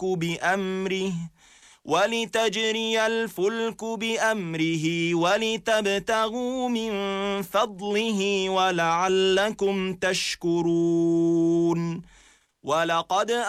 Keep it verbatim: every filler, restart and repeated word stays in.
بأمره ولتجري الفلك بأمره ولتبتغوا من فضله ولعلكم تشكرون ولقد